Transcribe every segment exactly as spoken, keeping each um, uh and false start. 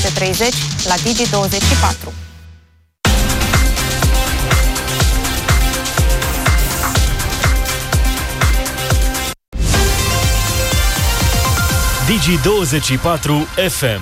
șase treizeci la Digi douăzeci și patru. Digi douăzeci și patru F M.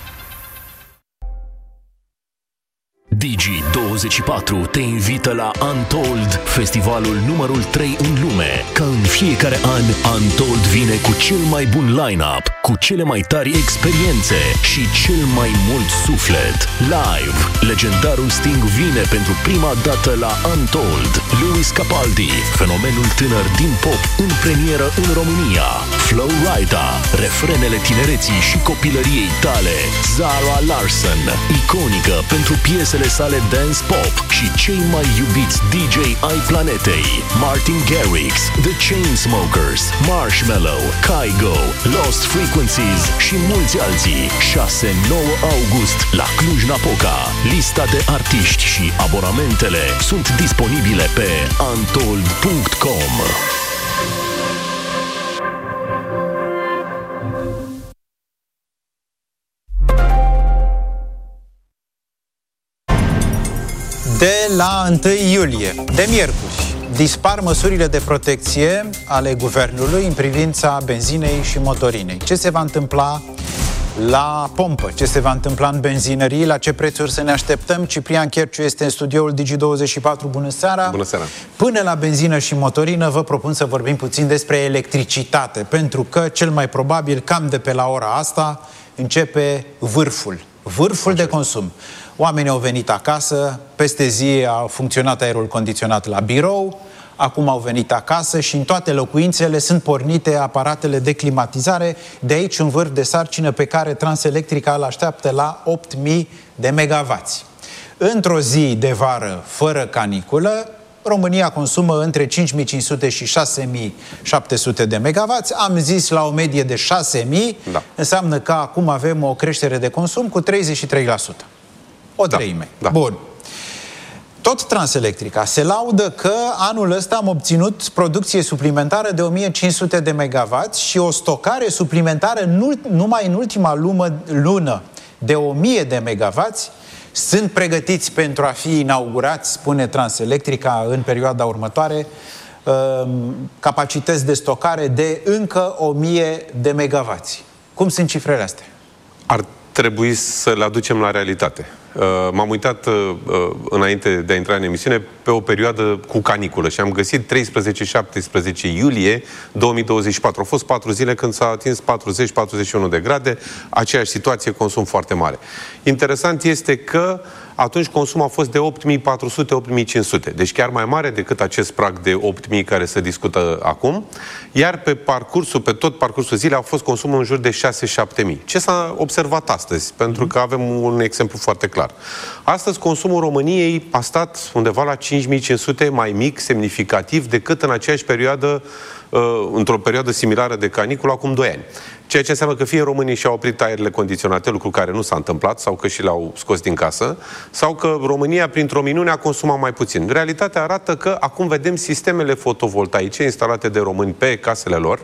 Digi douăzeci și patru te invită la Untold, festivalul numărul trei în lume. Ca în fiecare an, Untold vine cu cel mai bun line-up, cu cele mai tari experiențe și cel mai mult suflet. Live, legendarul Sting vine pentru prima dată la Untold. Lewis Capaldi, fenomenul tânăr din pop, în premieră în România. Flo Rida, refrenele tinereții și copilăriei tale. Zara Larsson, iconică pentru piesele sale dance pop și cei mai iubiți D J ai planetei. Martin Garrix, The Chainsmokers, Marshmello, Kygo, Lost Frequencies și mulți alții. șase nouă august la Cluj-Napoca. Lista de artiști și abonamentele sunt disponibile pe untold punct com. De la întâi iulie, de miercuri, dispar măsurile de protecție ale guvernului în privința benzinei și motorinei. Ce se va întâmpla la pompă? Ce se va întâmpla în benzinării? La ce prețuri să ne așteptăm? Ciprian Cherciu este în studioul Digi douăzeci și patru. Bună seara! Bună seara! Până la benzină și motorină, vă propun să vorbim puțin despre electricitate, pentru că, cel mai probabil, cam de pe la ora asta, începe vârful. Vârful de consum. Oamenii au venit acasă, peste zi a funcționat aerul condiționat la birou, acum au venit acasă și în toate locuințele sunt pornite aparatele de climatizare. De aici un vârf de sarcină pe care Transelectrica îl așteaptă la opt mii de megavați. Într-o zi de vară fără caniculă, România consumă între cinci mii cinci sute și șase mii șapte sute de megavați. Am zis la o medie de șase mii, da. Înseamnă că acum avem o creștere de consum cu treizeci și trei la sută. O treime. Da, da. Bun. Tot Transelectrica se laudă că anul ăsta am obținut producție suplimentară de o mie cinci sute de megavați și o stocare suplimentară nu, numai în ultima lună, lună de o mie de megavați. Sunt pregătiți pentru a fi inaugurați, spune Transelectrica, în perioada următoare, capacități de stocare de încă o mie de megavați. Cum sunt cifrele astea? Ar trebui să le aducem la realitate. M-am uitat înainte de a intra în emisiune pe o perioadă cu caniculă și am găsit treisprezece șaptesprezece iulie două mii douăzeci și patru. Au fost patru zile când s-a atins patruzeci patruzeci și unu de grade, aceeași situație, consum foarte mare. Interesant este că atunci consumul a fost de opt mii patru sute - opt mii cinci sute, deci chiar mai mare decât acest prag de opt mii care se discută acum, iar pe parcursul, pe tot parcursul zilei a fost consumul în jur de șase șapte mii. Ce s-a observat astăzi? Pentru că avem un exemplu foarte clar. Astăzi consumul României a stat undeva la cinci mii cinci sute, mai mic, semnificativ, decât în aceeași perioadă, într-o perioadă similară de caniculă acum doi ani. Ceea ce înseamnă că fie românii și-au oprit aerele condiționate, lucru care nu s-a întâmplat, sau că și le-au scos din casă, sau că România, printr-o minune, a consumat mai puțin. Realitatea arată că acum vedem sistemele fotovoltaice instalate de români pe casele lor,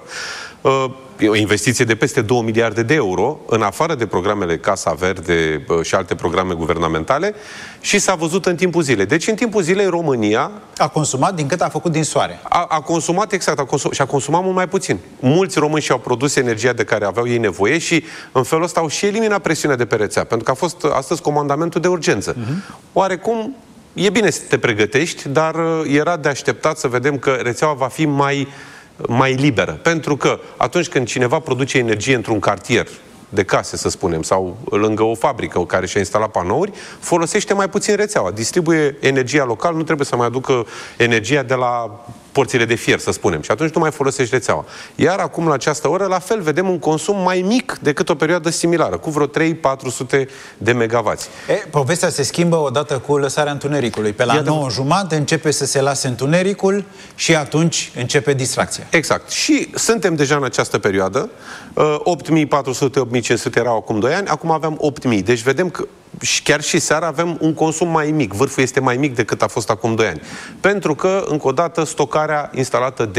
o investiție de peste două miliarde de euro, în afară de programele Casa Verde și alte programe guvernamentale, și s-a văzut în timpul zilei. Deci, în timpul zilei, România a consumat din cât a făcut din soare. A, a consumat, exact, a consum, și a consumat mult mai puțin. Mulți români și-au produs energia de care aveau ei nevoie și, în felul ăsta, au și eliminat presiunea de pe rețea, pentru că a fost astăzi comandamentul de urgență. Uh-huh. Oarecum, e bine să te pregătești, dar era de așteptat să vedem că rețeaua va fi mai mai liberă. Pentru că atunci când cineva produce energie într-un cartier de case, să spunem, sau lângă o fabrică care și-a instalat panouri, folosește mai puțin rețeaua. Distribuie energia local, nu trebuie să mai aducă energia de la porțile de fier, să spunem. Și atunci nu mai folosești rețeaua. Iar acum, la această oră, la fel, vedem un consum mai mic decât o perioadă similară, cu vreo trei patru sute de megavați. E, povestea se schimbă odată cu lăsarea întunericului. Pe la nouă jumate începe să se lase întunericul și atunci începe distracția. Exact. Și suntem deja în această perioadă. opt mii patru sute - opt mii cinci sute erau acum doi ani, acum avem opt mii. Deci vedem că chiar și seara avem un consum mai mic. Vârful este mai mic decât a fost acum doi ani. Pentru că, încă o dată, stocarea instalată de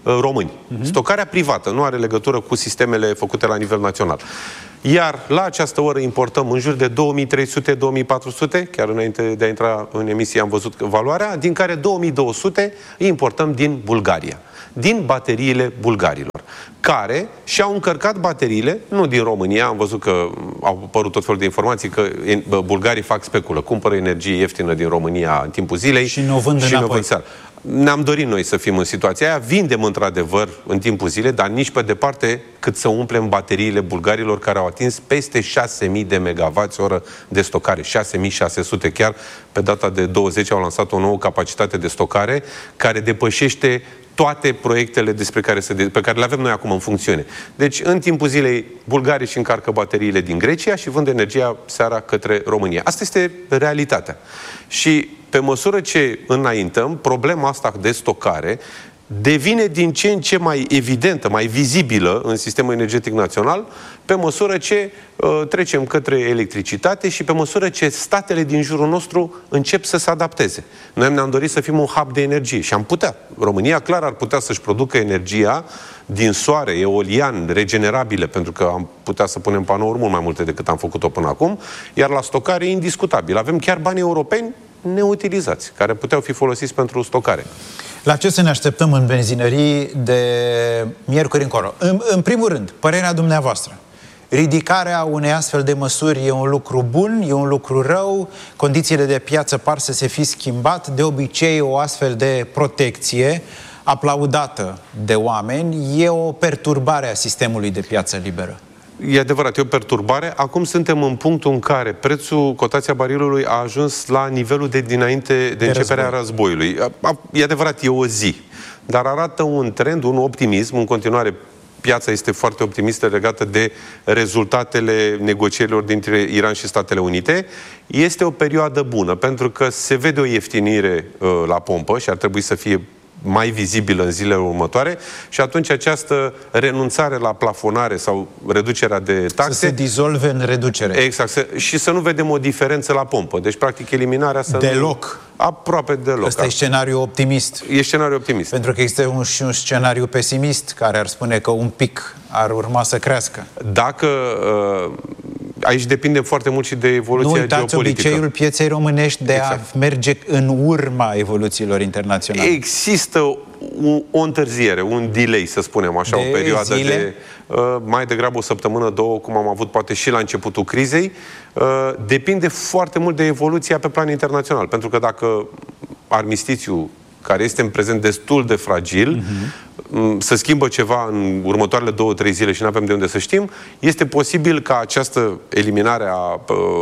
uh, români. Uh-huh. Stocarea privată nu are legătură cu sistemele făcute la nivel național. Iar la această oră importăm în jur de două mii trei sute - două mii patru sute, chiar înainte de a intra în emisie am văzut valoarea, din care două mii două sute importăm din Bulgaria, din bateriile bulgarilor, care și-au încărcat bateriile, nu din România, am văzut că au apărut tot felul de informații că bulgarii fac speculă, cumpără energie ieftină din România în timpul zilei și nu o vând înapoi. Ne-am dorit noi să fim în situația aia, vindem într-adevăr în timpul zilei, dar nici pe departe cât să umplem bateriile bulgarilor care au atins peste șase mii de megawatts oră de stocare, șase mii șase sute. Chiar pe data de douăzeci au lansat o nouă capacitate de stocare care depășește toate proiectele despre care se, pe care le avem noi acum în funcțiune. Deci, în timpul zilei, bulgarii își încarcă bateriile din Grecia și vând energia seara către România. Asta este realitatea. Și pe măsură ce înaintăm, problema asta de stocare devine din ce în ce mai evidentă, mai vizibilă în sistemul energetic național, pe măsură ce uh, trecem către electricitate și pe măsură ce statele din jurul nostru încep să se adapteze. Noi ne-am dorit să fim un hub de energie și am putea. România clar ar putea să-și producă energia din soare, eolian, regenerabile, pentru că am putea să punem panouri mult mai multe decât am făcut-o până acum, iar la stocare e indiscutabil. Avem chiar bani europeni neutilizați, care puteau fi folosiți pentru stocare. La ce să ne așteptăm în benzinării de miercuri încolo? În, în primul rând, părerea dumneavoastră. Ridicarea unei astfel de măsuri e un lucru bun, e un lucru rău, condițiile de piață par să se fi schimbat, de obicei o astfel de protecție aplaudată de oameni e o perturbare a sistemului de piață liberă. E adevărat, e o perturbare. Acum suntem în punctul în care prețul, cotația barilului a ajuns la nivelul de dinainte de, de începerea război. războiului. E adevărat, e o zi. Dar arată un trend, un optimism. În continuare, piața este foarte optimistă legată de rezultatele negocierilor dintre Iran și Statele Unite. Este o perioadă bună, pentru că se vede o ieftinire uh, la pompă și ar trebui să fie mai vizibilă în zilele următoare și atunci această renunțare la plafonare sau reducerea de taxe... Să se dizolve în reducere. Exact. Să, și să nu vedem o diferență la pompă. Deci, practic, eliminarea să Deloc. Nu, aproape deloc. Ăsta e scenariu optimist. E scenariu optimist. Pentru că există un, și un scenariu pesimist care ar spune că un pic ar urma să crească. Dacă... Uh, aici depinde foarte mult și de evoluția geopolitică. Nu uitați obiceiul pieței românești de exact. a merge în urma evoluțiilor internaționale. Există o, o întârziere, un delay, să spunem așa, de o perioadă zile? de uh, mai degrabă o săptămână, două, cum am avut poate și la începutul crizei. Uh, depinde foarte mult de evoluția pe plan internațional. Pentru că dacă armistițiul, care este în prezent destul de fragil, uh-huh. să schimbă ceva în următoarele două, trei zile și nu avem de unde să știm, este posibil ca această eliminare a,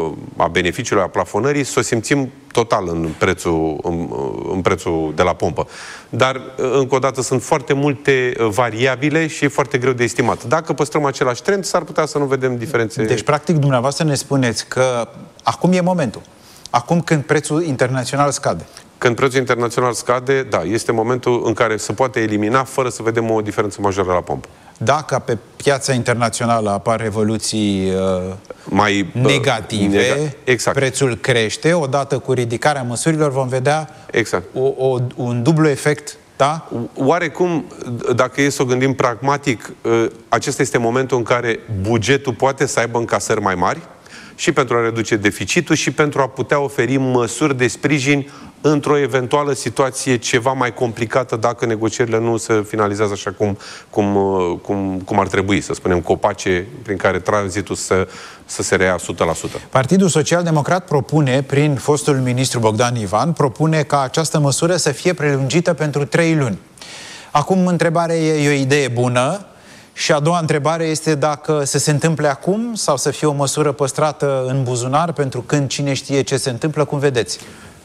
a beneficiului, a plafonării, să o simțim total în prețul, în, în prețul de la pompă. Dar, încă o dată, sunt foarte multe variabile și e foarte greu de estimat. Dacă păstrăm același trend, s-ar putea să nu vedem diferențe. Deci, practic, dumneavoastră ne spuneți că acum e momentul. Acum când prețul internațional scade. Când prețul internațional scade, da, este momentul în care se poate elimina fără să vedem o diferență majoră la pompă. Dacă pe piața internațională apar evoluții uh, mai negative, nega- exact. prețul crește, odată cu ridicarea măsurilor vom vedea exact. o, o, un dublu efect. Da? Oarecum, dacă e să o gândim pragmatic, acesta este momentul în care bugetul poate să aibă încasări mai mari și pentru a reduce deficitul și pentru a putea oferi măsuri de sprijin într-o eventuală situație ceva mai complicată dacă negocierile nu se finalizează așa cum, cum, cum, cum ar trebui, să spunem, copace prin care tranzitul să, să se reia o sută la sută. Partidul Social-Democrat propune, prin fostul ministru Bogdan Ivan, propune ca această măsură să fie prelungită pentru trei luni. Acum, întrebarea e, e o idee bună. Și a doua întrebare este dacă să se întâmple acum sau să fie o măsură păstrată în buzunar pentru când cine știe ce se întâmplă, cum vedeți?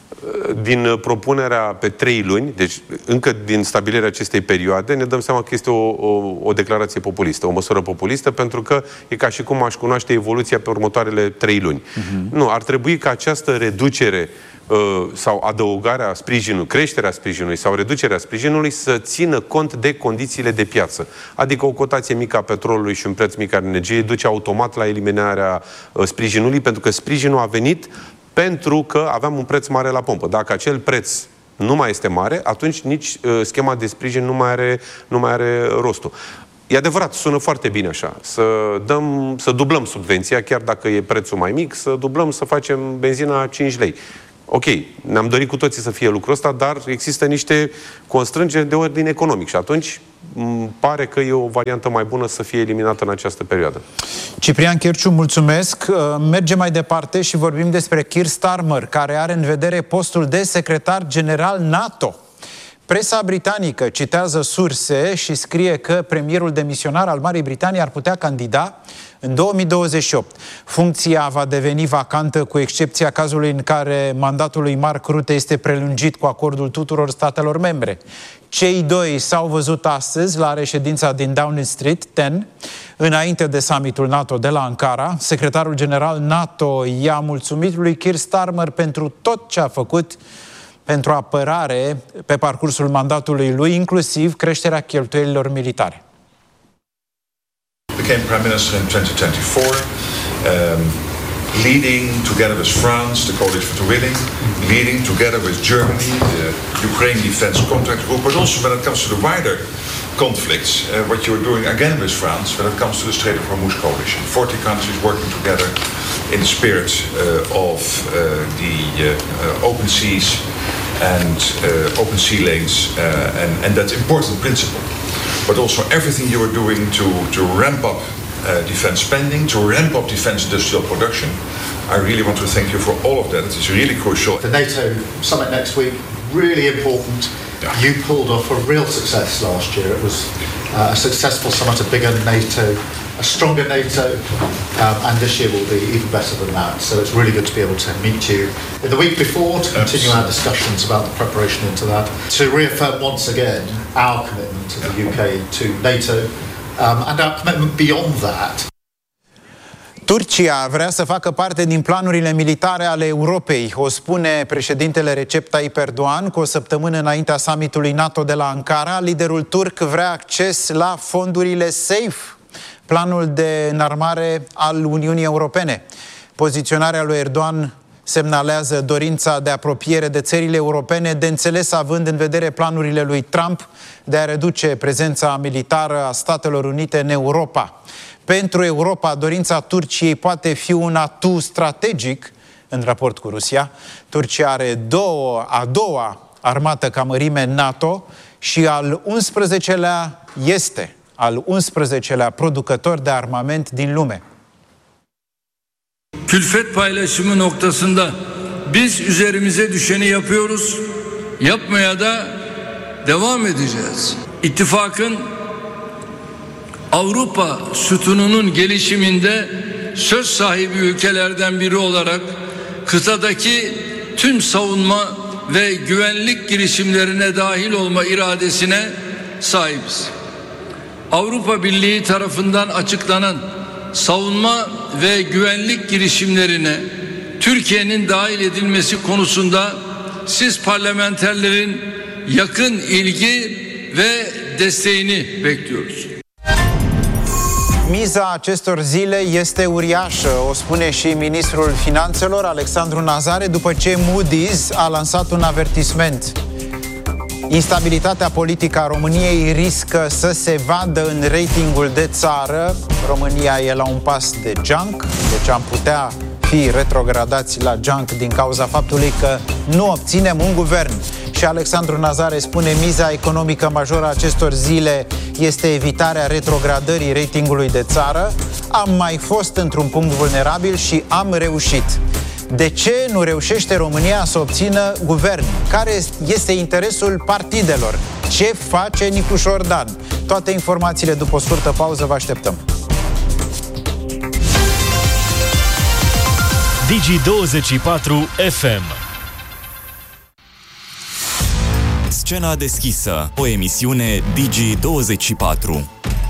Din propunerea pe trei luni, deci încă din stabilirea acestei perioade, ne dăm seama că este o, o, o declarație populistă, o măsură populistă, pentru că e ca și cum aș cunoaște evoluția pe următoarele trei luni. Uh-huh. Nu, ar trebui ca această reducere sau adăugarea sprijinului, creșterea sprijinului sau reducerea sprijinului să țină cont de condițiile de piață. Adică o cotație mică a petrolului și un preț mic al energiei duce automat la eliminarea sprijinului, pentru că sprijinul a venit pentru că aveam un preț mare la pompă. Dacă acel preț nu mai este mare, atunci nici uh, schema de sprijin nu mai are, nu mai are rostul. E adevărat, sună foarte bine așa. Să dăm, să dublăm subvenția, chiar dacă e prețul mai mic, să dublăm, să facem benzina cinci lei. Ok, ne-am dorit cu toții să fie lucrul ăsta, dar există niște constrângeri de ordine economic și atunci îmi pare că e o variantă mai bună să fie eliminată în această perioadă. Ciprian Chirciu, mulțumesc. Mergem mai departe și vorbim despre Keir Starmer, care are în vedere postul de secretar general NATO. Presa britanică citează surse și scrie că premierul demisionar al Marii Britanii ar putea candida în două mii douăzeci și opt. Funcția va deveni vacantă cu excepția cazului în care mandatul lui Mark Rutte este prelungit cu acordul tuturor statelor membre. Cei doi s-au văzut astăzi la reședința din Downing Street zece, înainte de summitul NATO de la Ankara. Secretarul general NATO i-a mulțumit lui Keir Starmer pentru tot ce a făcut pentru apărare pe parcursul mandatului lui, inclusiv creșterea cheltuielilor militare. Became Prime Minister in twenty twenty-four, um, leading together with France the Coalition for Winning, leading together with Germany the Ukraine Defense Contract Group, but also when it comes to the wider conflicts, uh, what you are doing again with France when it comes to the Strait of Hormuz coalition. forty countries working together in the spirit uh, of uh, the uh, uh, open seas and uh, open sea lanes, uh, and, and that's important principle. But also everything you are doing to, to ramp up uh, defense spending, to ramp up defense industrial production. I really want to thank you for all of that. It is really crucial. The NATO summit next week, really important. Yeah. You pulled off a real success last year. It was uh, a successful summit, a bigger NATO, a stronger NATO, um, and this year will be even better than that. So it's really good to be able to meet you in the week before to continue Absolutely. Our discussions about the preparation into that, to reaffirm once again our commitment to the U K to NATO, um, and our commitment beyond that. Turcia vrea să facă parte din planurile militare ale Europei, o spune președintele Recep Tayyip Erdogan cu o săptămână înaintea summitului NATO de la Ankara. Liderul turc vrea acces la fondurile SAFE, planul de înarmare al Uniunii Europene. Poziționarea lui Erdogan semnalează dorința de apropiere de țările europene, de înțeles având în vedere planurile lui Trump de a reduce prezența militară a Statelor Unite în Europa. Pentru Europa, dorința Turciei poate fi un atu strategic în raport cu Rusia. Turcia are două, a doua armată ca mărime NATO și al unsprezecelea este al unsprezecelea producător de armament din lume. Külfet paylaşımı noktasında biz üzerimize düşeni yapıyoruz. Yapmaya da devam edeceğiz. İttifakın Avrupa sütununun gelişiminde söz sahibi ülkelerden biri olarak kıtadaki tüm savunma ve güvenlik girişimlerine dahil olma iradesine sahibiz. Avrupa Birliği tarafından açıklanan savunma ve güvenlik girişimlerine Türkiye'nin dahil edilmesi konusunda siz parlamenterlerin yakın ilgi ve desteğini bekliyoruz. Miza acestor zile este uriașă, o spune și ministrul finanțelor Alexandru Nazare, după ce Moody's a lansat un avertisment. Instabilitatea politică a României riscă să se vadă în ratingul de țară. România e la un pas de junk, deci am putea fi retrogradați la junk din cauza faptului că nu obținem un guvern. Și Alexandru Nazare spune: miza economică majoră a acestor zile este evitarea retrogradării ratingului de țară. Am mai fost într-un punct vulnerabil și am reușit. De ce nu reușește România să obțină guvern? Care este interesul partidelor? Ce face Nicușor Dan? Toate informațiile după o scurtă pauză, vă așteptăm. Digi douăzeci și patru F M. Scena deschisă, o emisiune Digi douăzeci și patru.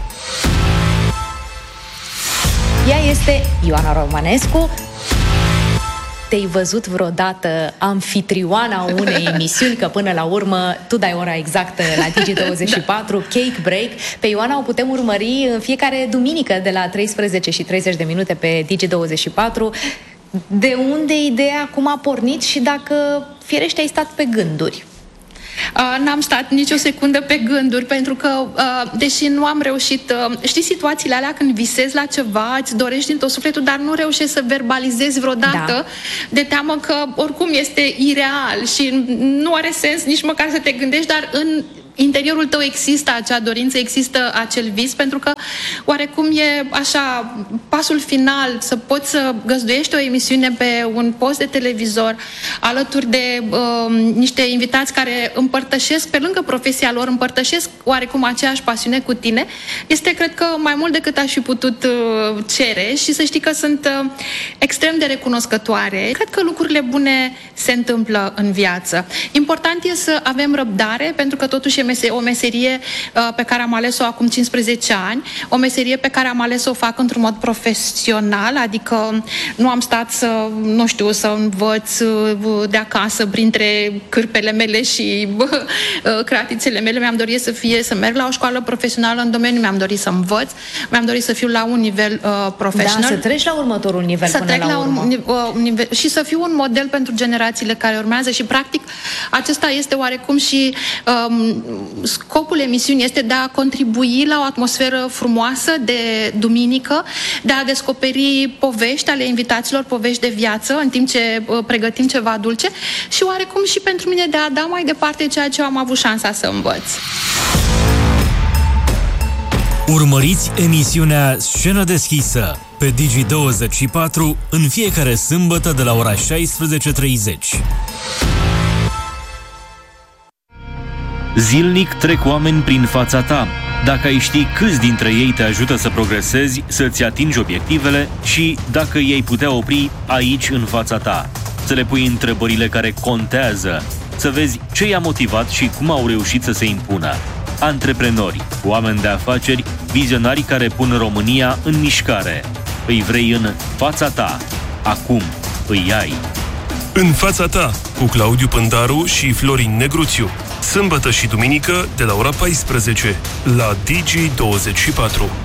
Ea este Ioana Romanescu. Te-ai văzut vreodată anfitrioana unei emisiuni, că până la urmă tu dai ora exactă la Digi douăzeci și patru, Cake Break. Pe Ioana o putem urmări în fiecare duminică de la treisprezece și treizeci de minute pe Digi douăzeci și patru. De unde ideea, cum a pornit și dacă firește ai stat pe gânduri? uh, n-am stat nicio secundă pe gânduri, pentru că, uh, deși nu am reușit, uh, știi situațiile alea când visezi la ceva, îți dorești din tot sufletul, dar nu reușești să verbalizezi vreodată, da. de teamă că oricum este ireal și nu are sens nici măcar să te gândești, dar în interiorul tău există acea dorință, există acel vis, pentru că oarecum e așa pasul final, să poți să găzduiești o emisiune pe un post de televizor alături de uh, niște invitați care împărtășesc, pe lângă profesia lor, împărtășesc oarecum aceeași pasiune cu tine, este, cred că, mai mult decât aș fi putut uh, cere și să știi că sunt uh, extrem de recunoscătoare. Cred că lucrurile bune se întâmplă în viață. Important e să avem răbdare, pentru că totuși o meserie uh, pe care am ales-o acum cincisprezece ani, o meserie pe care am ales să o fac într-un mod profesional, adică nu am stat să, nu știu, să învăț uh, de acasă printre cârpele mele și uh, cratițele mele. Mi-am dorit să fie, să merg la o școală profesională în domeniu, mi-am dorit să învăț, mi-am dorit să fiu la un nivel uh, profesional. Da, să treci la următorul nivel să până trec la, la urmă. Un, uh, un nivel, și să fiu un model pentru generațiile care urmează și, practic, acesta este oarecum și um, scopul emisiunii, este de a contribui la o atmosferă frumoasă de duminică, de a descoperi povești ale invitaților, povești de viață, în timp ce uh, pregătim ceva dulce și oarecum și pentru mine de a da mai departe ceea ce am avut șansa să învăț. Urmăriți emisiunea Scenă deschisă pe Digi douăzeci și patru în fiecare sâmbătă de la ora șaisprezece treizeci. Zilnic trec oameni prin fața ta. Dacă ai ști câți dintre ei te ajută să progresezi, să-ți atingi obiectivele și dacă i-ai putea opri aici în fața ta, să le pui întrebările care contează, să vezi ce i-a motivat și cum au reușit să se impună. Antreprenori, oameni de afaceri, vizionari care pun România în mișcare. Îi vrei în fața ta. Acum îi ai. În fața ta, cu Claudiu Pândaru și Florin Negruțiu. Sâmbătă și duminică de la ora paisprezece la Digi douăzeci și patru.